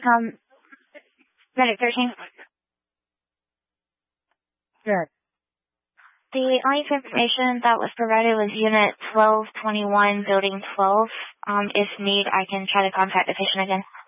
Um, Medic 13. Check. The only information that was provided was Unit 1221, Building 12. If need, I can try to contact the patient again.